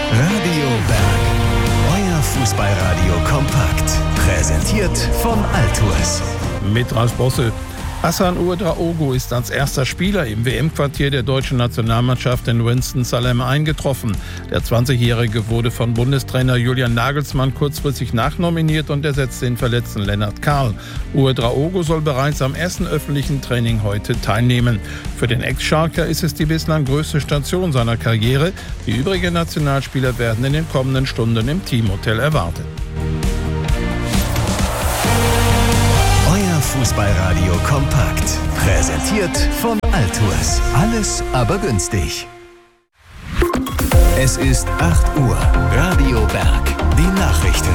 Radio Berg. Euer Fußballradio kompakt. Präsentiert von Altours. Mit Ralf Bosse. Hassan Ouedraogo ist als erster Spieler im WM-Quartier der deutschen Nationalmannschaft in Winston-Salem eingetroffen. Der 20-Jährige wurde von Bundestrainer Julian Nagelsmann kurzfristig nachnominiert und ersetzt den verletzten Lennart Kahl. Ouedraogo soll bereits am ersten öffentlichen Training heute teilnehmen. Für den Ex-Schalker ist es die bislang größte Station seiner Karriere. Die übrigen Nationalspieler werden in den kommenden Stunden im Teamhotel erwartet. Fußballradio kompakt. Präsentiert von Altours. Alles aber günstig. Es ist 8 Uhr. Radio Berg. Die Nachrichten.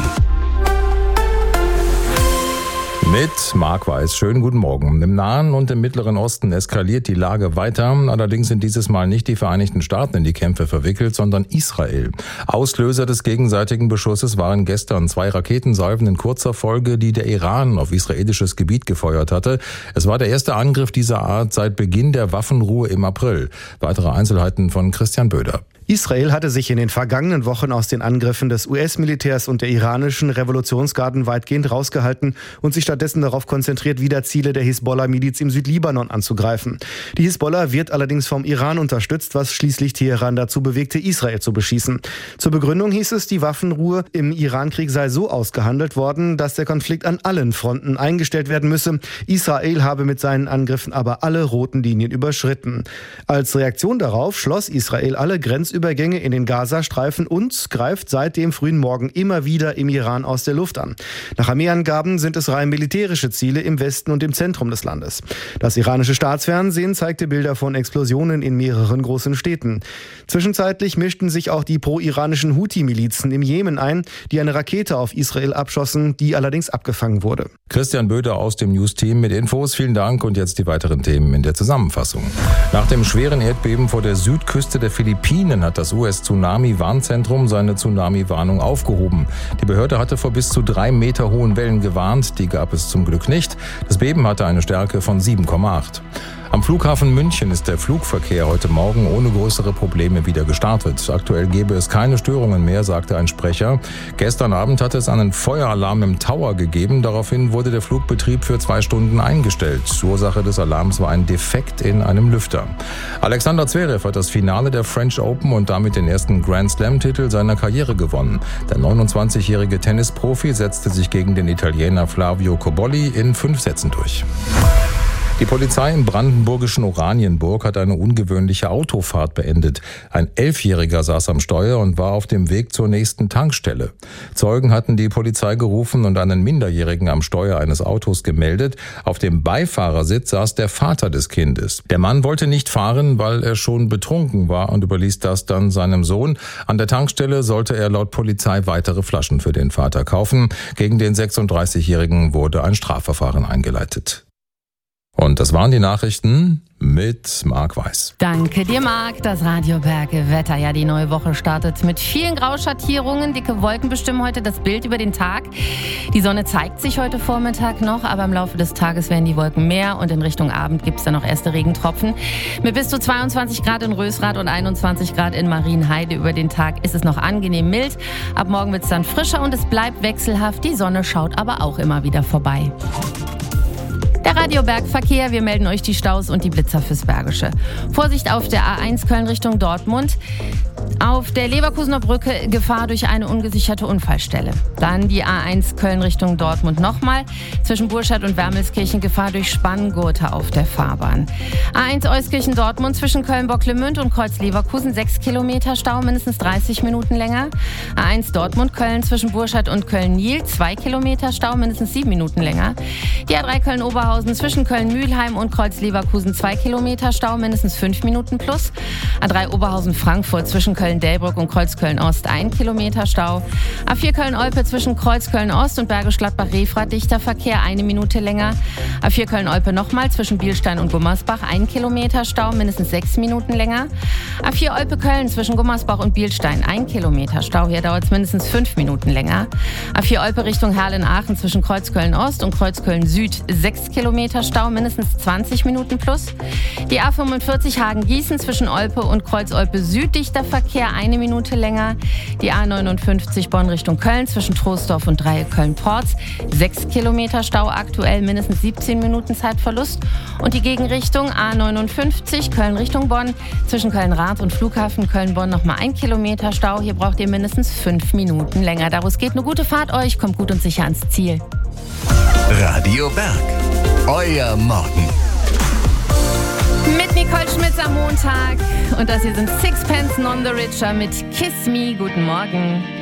Mit Marc Weiß. Schönen guten Morgen. Im Nahen und im Mittleren Osten eskaliert die Lage weiter. Allerdings sind dieses Mal nicht die Vereinigten Staaten in die Kämpfe verwickelt, sondern Israel. Auslöser des gegenseitigen Beschusses waren gestern 2 Raketensalven in kurzer Folge, die der Iran auf israelisches Gebiet gefeuert hatte. Es war der erste Angriff dieser Art seit Beginn der Waffenruhe im April. Weitere Einzelheiten von Christian Böder. Israel hatte sich in den vergangenen Wochen aus den Angriffen des US-Militärs und der iranischen Revolutionsgarden weitgehend rausgehalten und sich stattdessen darauf konzentriert, wieder Ziele der Hisbollah-Miliz im Südlibanon anzugreifen. Die Hisbollah wird allerdings vom Iran unterstützt, was schließlich Teheran dazu bewegte, Israel zu beschießen. Zur Begründung hieß es, die Waffenruhe im Irankrieg sei so ausgehandelt worden, dass der Konflikt an allen Fronten eingestellt werden müsse. Israel habe mit seinen Angriffen aber alle roten Linien überschritten. Als Reaktion darauf schloss Israel alle Grenzübergänge in den Gazastreifen und greift seit dem frühen Morgen immer wieder im Iran aus der Luft an. Nach Armeeangaben sind es rein militärische Ziele im Westen und im Zentrum des Landes. Das iranische Staatsfernsehen zeigte Bilder von Explosionen in mehreren großen Städten. Zwischenzeitlich mischten sich auch die pro-iranischen Houthi-Milizen im Jemen ein, die eine Rakete auf Israel abschossen, die allerdings abgefangen wurde. Christian Böder aus dem News-Team mit Infos. Vielen Dank und jetzt die weiteren Themen in der Zusammenfassung. Nach dem schweren Erdbeben vor der Südküste der Philippinen hat das US-Tsunami-Warnzentrum seine Tsunami-Warnung aufgehoben. Die Behörde hatte vor bis zu 3 Meter hohen Wellen gewarnt. Die gab es zum Glück nicht. Das Beben hatte eine Stärke von 7,8. Am Flughafen München ist der Flugverkehr heute Morgen ohne größere Probleme wieder gestartet. Aktuell gäbe es keine Störungen mehr, sagte ein Sprecher. Gestern Abend hatte es einen Feueralarm im Tower gegeben. Daraufhin wurde der Flugbetrieb für 2 Stunden eingestellt. Ursache des Alarms war ein Defekt in einem Lüfter. Alexander Zverev hat das Finale der French Open und damit den ersten Grand Slam-Titel seiner Karriere gewonnen. Der 29-jährige Tennisprofi setzte sich gegen den Italiener Flavio Cobolli in 5 Sätzen durch. Die Polizei im brandenburgischen Oranienburg hat eine ungewöhnliche Autofahrt beendet. Ein 11-Jähriger saß am Steuer und war auf dem Weg zur nächsten Tankstelle. Zeugen hatten die Polizei gerufen und einen Minderjährigen am Steuer eines Autos gemeldet. Auf dem Beifahrersitz saß der Vater des Kindes. Der Mann wollte nicht fahren, weil er schon betrunken war und überließ das dann seinem Sohn. An der Tankstelle sollte er laut Polizei weitere Flaschen für den Vater kaufen. Gegen den 36-Jährigen wurde ein Strafverfahren eingeleitet. Und das waren die Nachrichten mit Marc Weiß. Danke dir, Marc. Das Radio Berg Wetter. Ja, die neue Woche startet mit vielen Grauschattierungen. Dicke Wolken bestimmen heute das Bild über den Tag. Die Sonne zeigt sich heute Vormittag noch, aber im Laufe des Tages werden die Wolken mehr und in Richtung Abend gibt es dann noch erste Regentropfen. Mit bis zu 22 Grad in Rösrath und 21 Grad in Marienheide über den Tag ist es noch angenehm mild. Ab morgen wird es dann frischer und es bleibt wechselhaft. Die Sonne schaut aber auch immer wieder vorbei. Der Radio Berg Verkehr, wir melden euch die Staus und die Blitzer fürs Bergische. Vorsicht auf der A1 Köln Richtung Dortmund. Auf der Leverkusener Brücke Gefahr durch eine ungesicherte Unfallstelle. Dann die A1 Köln Richtung Dortmund nochmal. Zwischen Burscheid und Wermelskirchen Gefahr durch Spanngurte auf der Fahrbahn. A1 Euskirchen Dortmund zwischen Köln-Bocklemünd und Kreuz-Leverkusen 6 Kilometer Stau, mindestens 30 Minuten länger. A1 Dortmund-Köln zwischen Burscheid und Köln-Niel 2 Kilometer Stau, mindestens 7 Minuten länger. Die A3 Köln-Oberhausen zwischen Köln-Mühlheim und Kreuz-Leverkusen 2 Kilometer Stau, mindestens 5 Minuten plus. A3 Oberhausen-Frankfurt zwischen Köln-Delbrück und Kreuz-Köln-Ost 1 Kilometer Stau. A4 Köln-Olpe zwischen Kreuz-Köln-Ost und Bergisch Gladbach-Refrath dichter Verkehr 1 Minute länger. A4 Köln-Olpe nochmal zwischen Bielstein und Gummersbach 1 Kilometer Stau, mindestens 6 Minuten länger. A4 Olpe-Köln zwischen Gummersbach und Bielstein 1 Kilometer Stau, hier dauert es mindestens 5 Minuten länger. A4 Olpe Richtung Herlen-Aachen zwischen Kreuzköln-Ost und Kreuzköln-Süd 6 Kilometer Stau, mindestens 20 Minuten plus. Die A45 Hagen-Gießen zwischen Olpe und Kreuz-Olpe Süd dichter Verkehr Verkehr 1 Minute länger. Die A59 Bonn Richtung Köln zwischen Troisdorf und Dreieck Köln-Porz. 6 Kilometer Stau aktuell, mindestens 17 Minuten Zeitverlust. Und die Gegenrichtung A59 Köln Richtung Bonn zwischen Köln-Rath und Flughafen Köln-Bonn nochmal 1 Kilometer Stau. Hier braucht ihr mindestens 5 Minuten länger. Daraus geht eine gute Fahrt euch, kommt gut und sicher ans Ziel. Radio Berg, euer Morgen. Mit Nicole Schmitz am Montag. Und das hier sind Sixpence None the Richer mit Kiss Me. Guten Morgen.